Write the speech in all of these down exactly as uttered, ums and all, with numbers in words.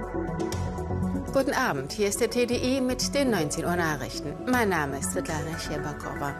Guten Abend, hier ist der T D I mit den neunzehn Uhr Nachrichten. Mein Name ist Svetlana Scherbakova.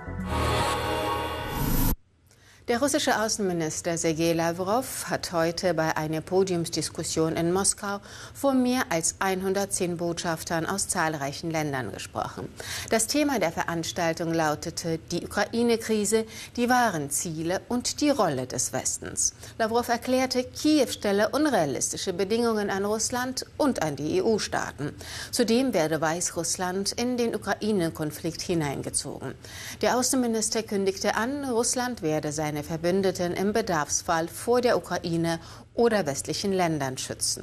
Der russische Außenminister Sergei Lawrow hat heute bei einer Podiumsdiskussion in Moskau vor mehr als hundertzehn Botschaftern aus zahlreichen Ländern gesprochen. Das Thema der Veranstaltung lautete die Ukraine-Krise, die wahren Ziele und die Rolle des Westens. Lawrow erklärte, Kiew stelle unrealistische Bedingungen an Russland und an die E U-Staaten. Zudem werde Weißrussland in den Ukraine-Konflikt hineingezogen. Der Außenminister kündigte an, Russland werde seine Verbündeten im Bedarfsfall vor der Ukraine oder westlichen Ländern schützen.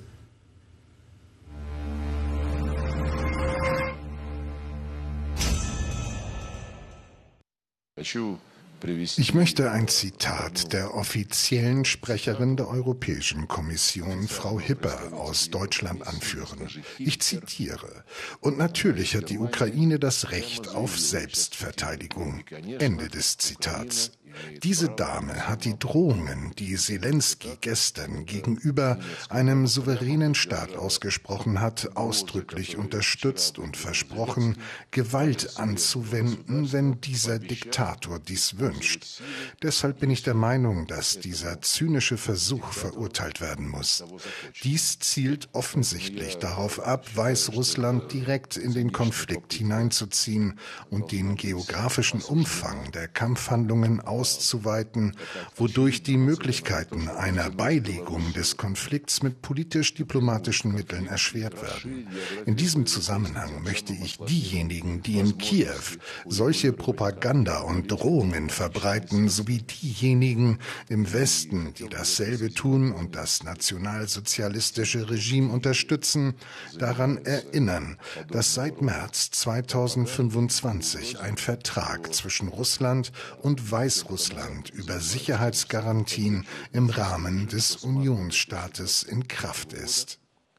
Ich möchte ein Zitat der offiziellen Sprecherin der Europäischen Kommission, Frau Hipper, aus Deutschland anführen. Ich zitiere: Und natürlich hat die Ukraine das Recht auf Selbstverteidigung. Ende des Zitats. Diese Dame hat die Drohungen, die Selenskyj gestern gegenüber einem souveränen Staat ausgesprochen hat, ausdrücklich unterstützt und versprochen, Gewalt anzuwenden, wenn dieser Diktator dies wünscht. Deshalb bin ich der Meinung, dass dieser zynische Versuch verurteilt werden muss. Dies zielt offensichtlich darauf ab, Weißrussland direkt in den Konflikt hineinzuziehen und den geografischen Umfang der Kampfhandlungen auszuweiten, wodurch die Möglichkeiten einer Beilegung des Konflikts mit politisch-diplomatischen Mitteln erschwert werden. In diesem Zusammenhang möchte ich diejenigen, die in Kiew solche Propaganda und Drohungen verbreiten, sowie diejenigen im Westen, die dasselbe tun und das nationalsozialistische Regime unterstützen, daran erinnern, dass seit März zweitausendfünfundzwanzig ein Vertrag zwischen Russland und Weißrussland über Sicherheitsgarantien im Rahmen des Unionsstaates in Kraft ist.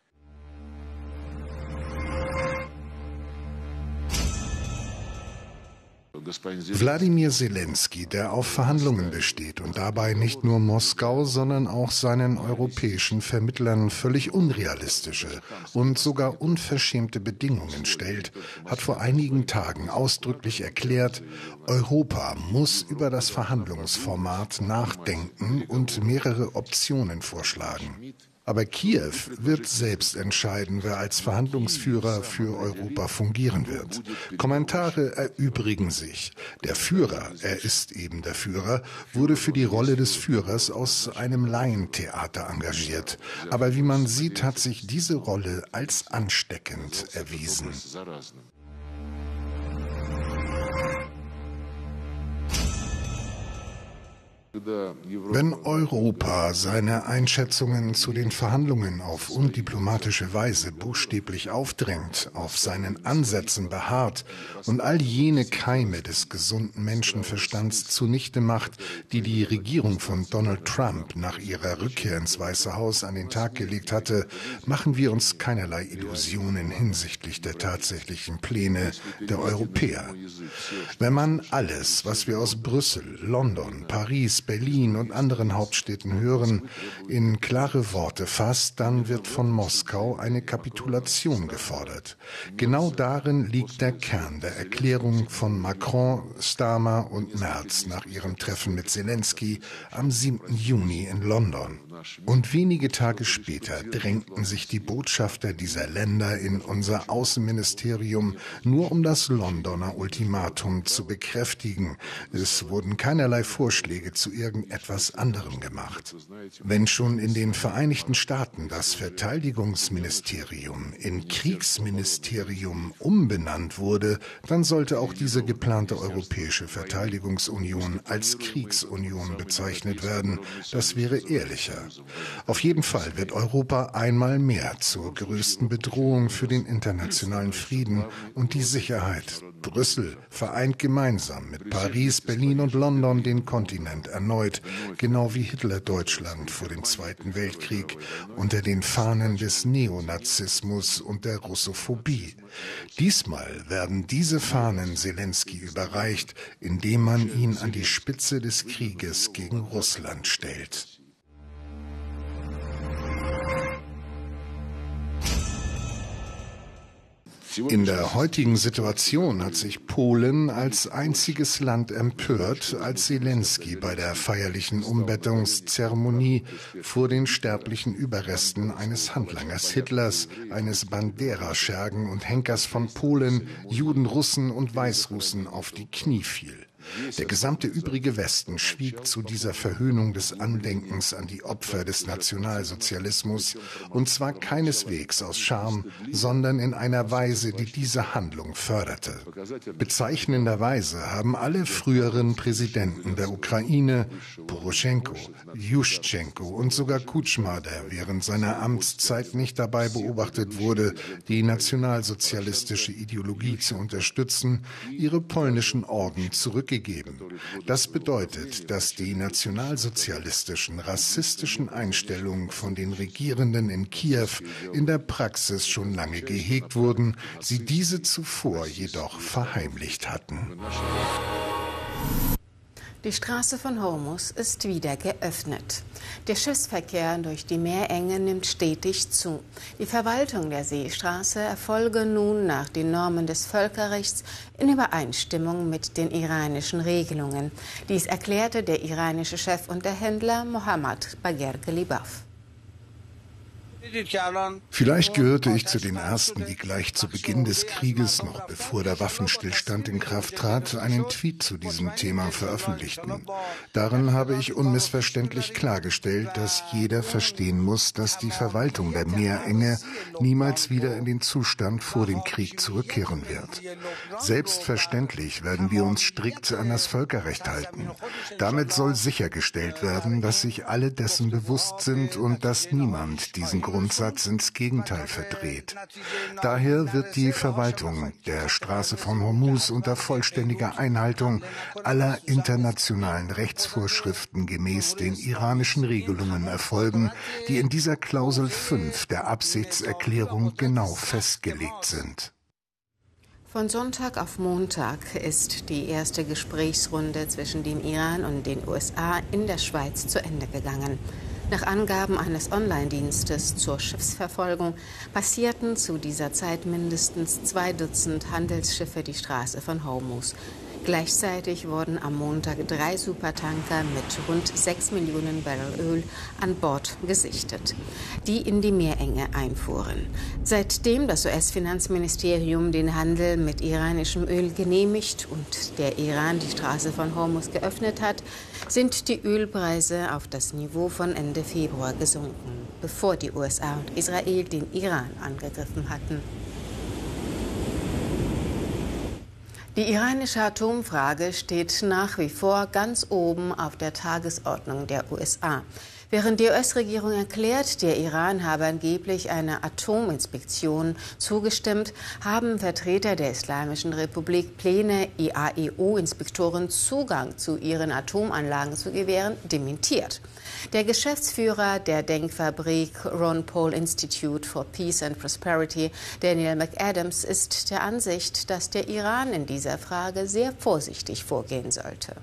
Wladimir Selenskyj, der auf Verhandlungen besteht und dabei nicht nur Moskau, sondern auch seinen europäischen Vermittlern völlig unrealistische und sogar unverschämte Bedingungen stellt, hat vor einigen Tagen ausdrücklich erklärt, Europa muss über das Verhandlungsformat nachdenken und mehrere Optionen vorschlagen. Aber Kiew wird selbst entscheiden, wer als Verhandlungsführer für Europa fungieren wird. Kommentare erübrigen sich. Der Führer, er ist eben der Führer, wurde für die Rolle des Führers aus einem Laientheater engagiert. Aber wie man sieht, hat sich diese Rolle als ansteckend erwiesen. Wenn Europa seine Einschätzungen zu den Verhandlungen auf undiplomatische Weise buchstäblich aufdrängt, auf seinen Ansätzen beharrt und all jene Keime des gesunden Menschenverstands zunichte macht, die die Regierung von Donald Trump nach ihrer Rückkehr ins Weiße Haus an den Tag gelegt hatte, machen wir uns keinerlei Illusionen hinsichtlich der tatsächlichen Pläne der Europäer. Wenn man alles, was wir aus Brüssel, London, Paris, Berlin und anderen Hauptstädten hören, in klare Worte fasst, dann wird von Moskau eine Kapitulation gefordert. Genau darin liegt der Kern der Erklärung von Macron, Starmer und Merz nach ihrem Treffen mit Selenskyj am siebten Juni in London. Und wenige Tage später drängten sich die Botschafter dieser Länder in unser Außenministerium, nur um das Londoner Ultimatum zu bekräftigen. Es wurden keinerlei Vorschläge zu irgendetwas anderem gemacht. Wenn schon in den Vereinigten Staaten das Verteidigungsministerium in Kriegsministerium umbenannt wurde, dann sollte auch diese geplante Europäische Verteidigungsunion als Kriegsunion bezeichnet werden. Das wäre ehrlicher. Auf jeden Fall wird Europa einmal mehr zur größten Bedrohung für den internationalen Frieden und die Sicherheit. Brüssel vereint gemeinsam mit Paris, Berlin und London den Kontinent erneut, genau wie Hitler Deutschland vor dem Zweiten Weltkrieg, unter den Fahnen des Neonazismus und der Russophobie. Diesmal werden diese Fahnen Selenskyj überreicht, indem man ihn an die Spitze des Krieges gegen Russland stellt. In der heutigen Situation hat sich Polen als einziges Land empört, als Selenskyj bei der feierlichen Umbettungszeremonie vor den sterblichen Überresten eines Handlangers Hitlers, eines Bandera-Schergen und Henkers von Polen, Juden, Russen und Weißrussen auf die Knie fiel. Der gesamte übrige Westen schwieg zu dieser Verhöhnung des Andenkens an die Opfer des Nationalsozialismus, und zwar keineswegs aus Scham, sondern in einer Weise, die diese Handlung förderte. Bezeichnenderweise haben alle früheren Präsidenten der Ukraine, Poroschenko, Juschtschenko und sogar Kutschma, der während seiner Amtszeit nicht dabei beobachtet wurde, die nationalsozialistische Ideologie zu unterstützen, ihre polnischen Orden zurückgegeben. Das bedeutet, dass die nationalsozialistischen, rassistischen Einstellungen von den Regierenden in Kiew in der Praxis schon lange gehegt wurden, sie diese zuvor jedoch verheimlicht hatten. Die Straße von Hormuz ist wieder geöffnet. Der Schiffsverkehr durch die Meerenge nimmt stetig zu. Die Verwaltung der Seestraße erfolge nun nach den Normen des Völkerrechts in Übereinstimmung mit den iranischen Regelungen. Dies erklärte der iranische Chefunterhändler Mohammad Bagher Ghalibaf. Vielleicht gehörte ich zu den Ersten, die gleich zu Beginn des Krieges, noch bevor der Waffenstillstand in Kraft trat, einen Tweet zu diesem Thema veröffentlichten. Darin habe ich unmissverständlich klargestellt, dass jeder verstehen muss, dass die Verwaltung der Meerenge niemals wieder in den Zustand vor dem Krieg zurückkehren wird. Selbstverständlich werden wir uns strikt an das Völkerrecht halten. Damit soll sichergestellt werden, dass sich alle dessen bewusst sind und dass niemand diesen Grund Grundsatz ins Gegenteil verdreht. Daher wird die Verwaltung der Straße von Hormuz unter vollständiger Einhaltung aller internationalen Rechtsvorschriften gemäß den iranischen Regelungen erfolgen, die in dieser Klausel fünf der Absichtserklärung genau festgelegt sind. Von Sonntag auf Montag ist die erste Gesprächsrunde zwischen dem Iran und den U S A in der Schweiz zu Ende gegangen. Nach Angaben eines Online-Dienstes zur Schiffsverfolgung passierten zu dieser Zeit mindestens zwei Dutzend Handelsschiffe die Straße von Hormuz. Gleichzeitig wurden am Montag drei Supertanker mit rund sechs Millionen Barrel Öl an Bord gesichtet, die in die Meerenge einfuhren. Seitdem das U S-Finanzministerium den Handel mit iranischem Öl genehmigt und der Iran die Straße von Hormuz geöffnet hat, sind die Ölpreise auf das Niveau von Ende Februar gesunken, bevor die U S A und Israel den Iran angegriffen hatten. Die iranische Atomfrage steht nach wie vor ganz oben auf der Tagesordnung der U S A. Während die U S-Regierung erklärt, der Iran habe angeblich einer Atominspektion zugestimmt, haben Vertreter der Islamischen Republik Pläne, I A E O-Inspektoren Zugang zu ihren Atomanlagen zu gewähren, dementiert. Der Geschäftsführer der Denkfabrik Ron Paul Institute for Peace and Prosperity, Daniel McAdams, ist der Ansicht, dass der Iran in dieser Frage sehr vorsichtig vorgehen sollte.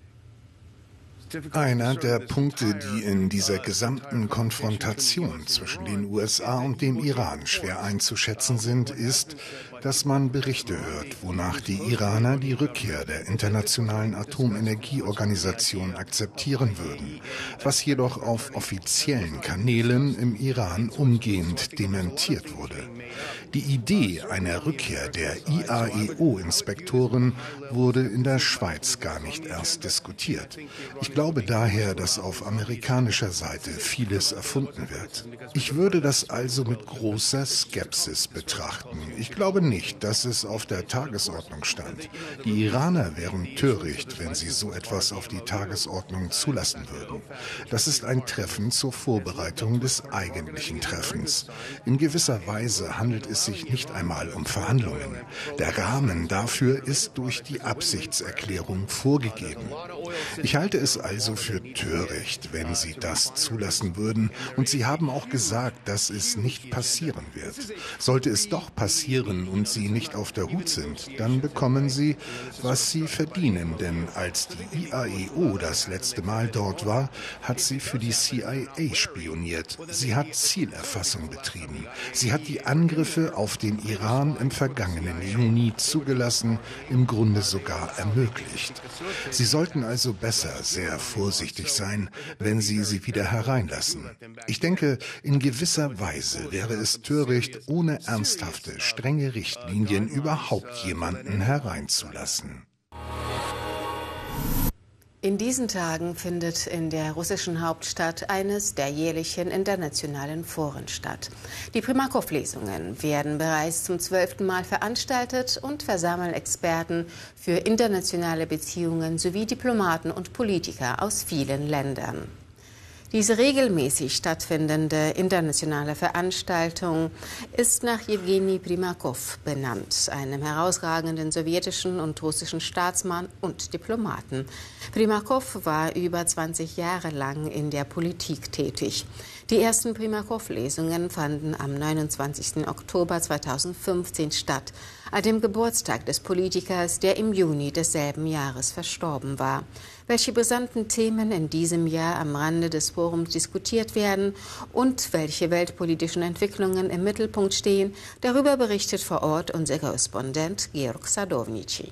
Einer der Punkte, die in dieser gesamten Konfrontation zwischen den U S A und dem Iran schwer einzuschätzen sind, ist, dass man Berichte hört, wonach die Iraner die Rückkehr der Internationalen Atomenergieorganisation akzeptieren würden, was jedoch auf offiziellen Kanälen im Iran umgehend dementiert wurde. Die Idee einer Rückkehr der I A E O-Inspektoren wurde in der Schweiz gar nicht erst diskutiert. Ich glaube daher, dass auf amerikanischer Seite vieles erfunden wird. Ich würde das also mit großer Skepsis betrachten. Ich glaube nicht, dass es auf der Tagesordnung stand. Die Iraner wären töricht, wenn sie so etwas auf die Tagesordnung zulassen würden. Das ist ein Treffen zur Vorbereitung des eigentlichen Treffens. In gewisser Weise handelt es sich nicht einmal um Verhandlungen. Der Rahmen dafür ist durch die Absichtserklärung vorgegeben. Ich halte es also also für töricht, wenn Sie das zulassen würden. Und Sie haben auch gesagt, dass es nicht passieren wird. Sollte es doch passieren und Sie nicht auf der Hut sind, dann bekommen Sie, was Sie verdienen. Denn als die I A E O das letzte Mal dort war, hat sie für die C I A spioniert. Sie hat Zielerfassung betrieben. Sie hat die Angriffe auf den Iran im vergangenen Juni zugelassen, im Grunde sogar ermöglicht. Sie sollten also besser sehr vorsichtig sein, wenn Sie sie wieder hereinlassen. Ich denke, in gewisser Weise wäre es töricht, ohne ernsthafte, strenge Richtlinien überhaupt jemanden hereinzulassen. In diesen Tagen findet in der russischen Hauptstadt eines der jährlichen internationalen Foren statt. Die Primakow-Lesungen werden bereits zum zwölften Mal veranstaltet und versammeln Experten für internationale Beziehungen sowie Diplomaten und Politiker aus vielen Ländern. Diese regelmäßig stattfindende internationale Veranstaltung ist nach Jewgeni Primakow benannt, einem herausragenden sowjetischen und russischen Staatsmann und Diplomaten. Primakow war über zwanzig Jahre lang in der Politik tätig. Die ersten Primakow-Lesungen fanden am neunundzwanzigsten Oktober zweitausendfünfzehn statt, an dem Geburtstag des Politikers, der im Juni desselben Jahres verstorben war. Welche brisanten Themen in diesem Jahr am Rande des Forums diskutiert werden und welche weltpolitischen Entwicklungen im Mittelpunkt stehen, darüber berichtet vor Ort unser Korrespondent Georg Sadownici.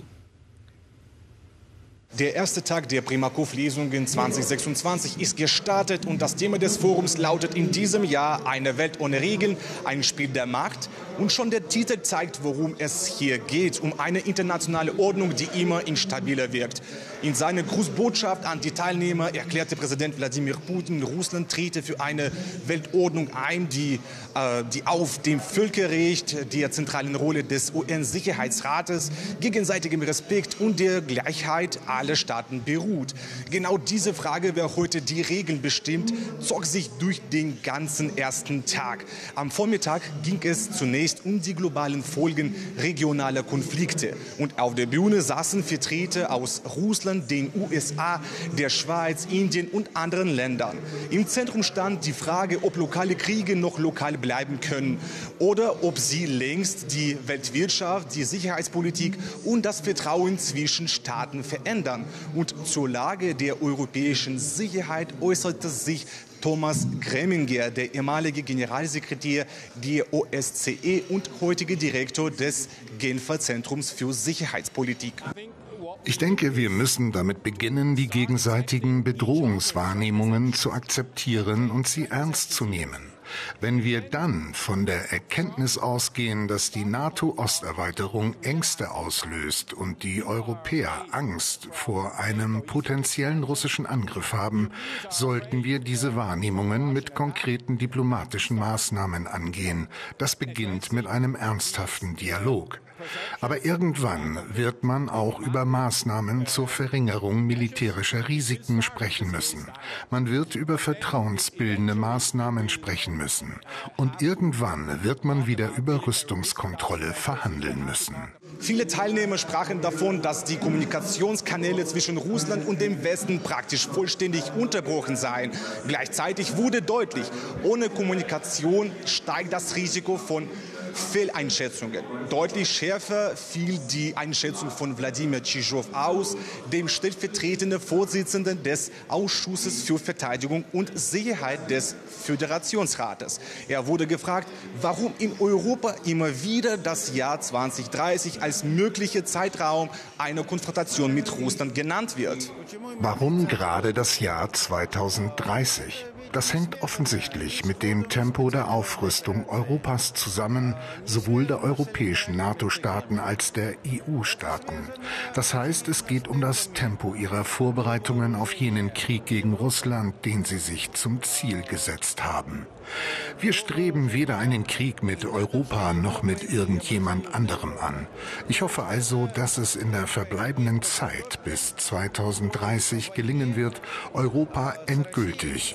Der erste Tag der Primakow-Lesungen zweitausendsechsundzwanzig ist gestartet und das Thema des Forums lautet in diesem Jahr eine Welt ohne Regeln, ein Spiel der Macht. Und schon der Titel zeigt, worum es hier geht, um eine internationale Ordnung, die immer instabiler wirkt. In seiner Grußbotschaft an die Teilnehmer erklärte Präsident Wladimir Putin, Russland trete für eine Weltordnung ein, die, äh, die auf dem Völkerrecht, der zentralen Rolle des U N-Sicherheitsrates, gegenseitigem Respekt und der Gleichheit aller Staaten beruht. Genau diese Frage, wer heute die Regeln bestimmt, zog sich durch den ganzen ersten Tag. Am Vormittag ging es zunächst um die globalen Folgen regionaler Konflikte. Und auf der Bühne saßen Vertreter aus Russland, den U S A, der Schweiz, Indien und anderen Ländern. Im Zentrum stand die Frage, ob lokale Kriege noch lokal bleiben können oder ob sie längst die Weltwirtschaft, die Sicherheitspolitik und das Vertrauen zwischen Staaten verändern. Und zur Lage der europäischen Sicherheit äußerte sich Thomas Greminger, der ehemalige Generalsekretär der O S Z E und heutige Direktor des Genfer Zentrums für Sicherheitspolitik. Ich denke, wir müssen damit beginnen, die gegenseitigen Bedrohungswahrnehmungen zu akzeptieren und sie ernst zu nehmen. Wenn wir dann von der Erkenntnis ausgehen, dass die NATO-Osterweiterung Ängste auslöst und die Europäer Angst vor einem potenziellen russischen Angriff haben, sollten wir diese Wahrnehmungen mit konkreten diplomatischen Maßnahmen angehen. Das beginnt mit einem ernsthaften Dialog. Aber irgendwann wird man auch über Maßnahmen zur Verringerung militärischer Risiken sprechen müssen. Man wird über vertrauensbildende Maßnahmen sprechen müssen. Und irgendwann wird man wieder über Rüstungskontrolle verhandeln müssen. Viele Teilnehmer sprachen davon, dass die Kommunikationskanäle zwischen Russland und dem Westen praktisch vollständig unterbrochen seien. Gleichzeitig wurde deutlich, ohne Kommunikation steigt das Risiko von Fehleinschätzungen. Deutlich schärfer fiel die Einschätzung von Wladimir Tschitschow aus, dem stellvertretenden Vorsitzenden des Ausschusses für Verteidigung und Sicherheit des Föderationsrates. Er wurde gefragt, warum in Europa immer wieder das Jahr zweitausenddreißig als möglicher Zeitraum einer Konfrontation mit Russland genannt wird. Warum gerade das Jahr zweitausenddreißig? Das hängt offensichtlich mit dem Tempo der Aufrüstung Europas zusammen, sowohl der europäischen NATO-Staaten als der E U-Staaten. Das heißt, es geht um das Tempo ihrer Vorbereitungen auf jenen Krieg gegen Russland, den sie sich zum Ziel gesetzt haben. Wir streben weder einen Krieg mit Europa noch mit irgendjemand anderem an. Ich hoffe also, dass es in der verbleibenden Zeit bis zweitausenddreißig gelingen wird, Europa endgültig von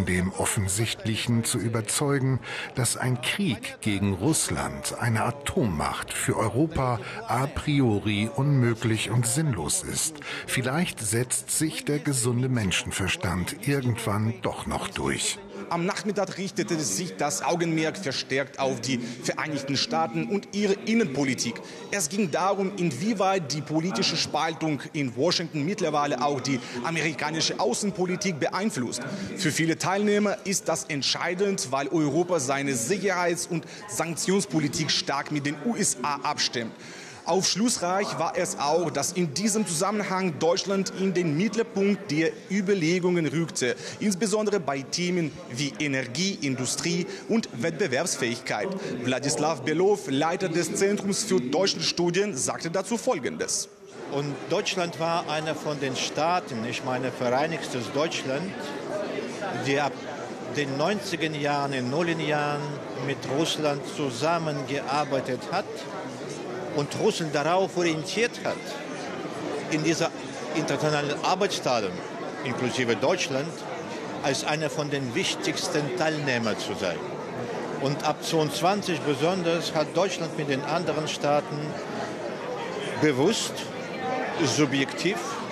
dem Offensichtlichen zu überzeugen, dass ein Krieg gegen Russland, eine Atommacht, für Europa a priori unmöglich und sinnlos ist. Vielleicht setzt sich der gesunde Menschenverstand irgendwann doch noch durch. Am Nachmittag richtete sich das Augenmerk verstärkt auf die Vereinigten Staaten und ihre Innenpolitik. Es ging darum, inwieweit die politische Spaltung in Washington mittlerweile auch die amerikanische Außenpolitik beeinflusst. Für viele Teilnehmer ist das entscheidend, weil Europa seine Sicherheits- und Sanktionspolitik stark mit den U S A abstimmt. Aufschlussreich war es auch, dass in diesem Zusammenhang Deutschland in den Mittelpunkt der Überlegungen rückte, insbesondere bei Themen wie Energie, Industrie und Wettbewerbsfähigkeit. Wladislav Belov, Leiter des Zentrums für Deutschlandstudien, sagte dazu Folgendes. Und Deutschland war einer von den Staaten, ich meine Vereinigtes Deutschland, die ab den neunziger Jahren, in Nullerjahren mit Russland zusammengearbeitet hat und Russland darauf orientiert hat, in dieser internationalen Arbeitsteilung, inklusive Deutschland, als einer von den wichtigsten Teilnehmern zu sein. Und ab zweiundzwanzig besonders hat Deutschland mit den anderen Staaten bewusst, subjektiv,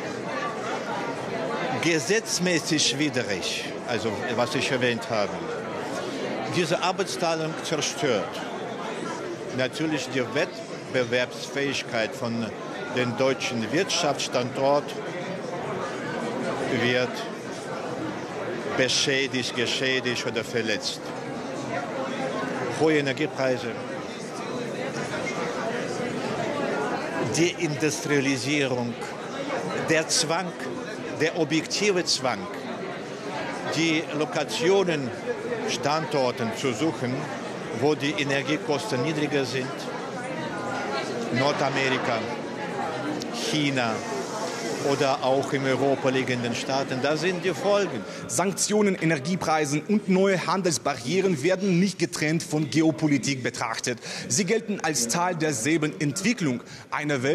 gesetzmäßig widrig, also was ich erwähnt habe, diese Arbeitsteilung zerstört. Natürlich die Wettbewerbsfähigkeit von den deutschen Wirtschaftsstandort wird beschädigt, geschädigt oder verletzt. Hohe Energiepreise, Deindustrialisierung, der Zwang, der objektive Zwang, die Lokationen, Standorten zu suchen, wo die Energiekosten niedriger sind. Nordamerika, China oder auch in Europa liegenden Staaten, da sind die Folgen. Sanktionen, Energiepreisen und neue Handelsbarrieren werden nicht getrennt von Geopolitik betrachtet. Sie gelten als Teil derselben Entwicklung. Eine Welt